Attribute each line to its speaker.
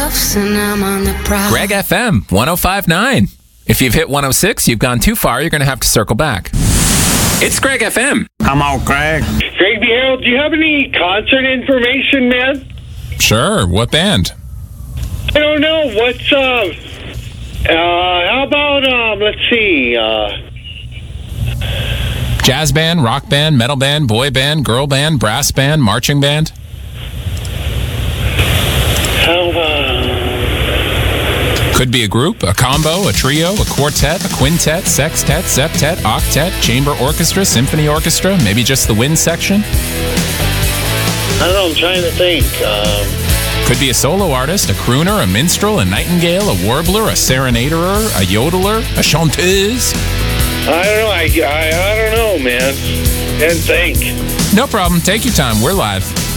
Speaker 1: cuffs and I'm on the prowl.
Speaker 2: Greg FM 105.9. If you've hit 106, you've gone too far. You're going to have to circle back. It's Greg FM.
Speaker 3: Come on, Greg.
Speaker 4: Greg B. Harold, do you have any concert information, man?
Speaker 2: Sure. What band?
Speaker 4: I don't know. What's how about let's see.
Speaker 2: Jazz band, rock band, metal band, boy band, girl band, brass band, marching band?
Speaker 4: How
Speaker 2: Could be a group, a combo, a trio, a quartet, a quintet, sextet, septet, octet, chamber orchestra, symphony orchestra, maybe just the wind section?
Speaker 4: I don't know. I'm trying to think.
Speaker 2: Could be a solo artist, a crooner, a minstrel, a nightingale, a warbler, a serenaderer, a yodeler, a chanteuse.
Speaker 4: I don't know. I don't know, man. Can't think.
Speaker 2: No problem. Take your time. We're live.